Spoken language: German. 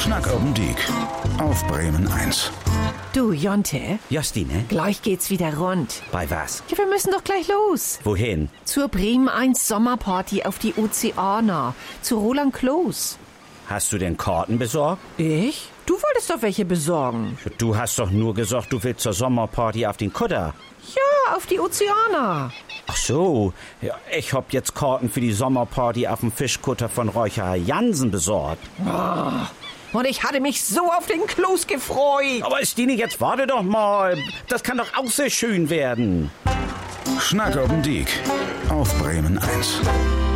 Schnack oben Diek auf Bremen 1. Du, Jonte, Justine, gleich geht's wieder rund. bei was? Ja, wir müssen doch gleich los. Wohin? Zur Bremen 1 Sommerparty auf die Ozeana. Zu Roland Kloos. Hast du denn Karten besorgt? Ich? Du wolltest doch welche besorgen. Du hast doch nur gesagt, du willst zur Sommerparty auf den Kutter. Ja, auf die Ozeana. Ach so, ja, ich hab jetzt Karten für die Sommerparty auf dem Fischkutter von Räucher Jansen besorgt. Und ich hatte mich so auf den Kloos gefreut. Aber Stine, jetzt warte doch mal. Das kann doch auch sehr schön werden. Schnack oben Diek auf Bremen 1.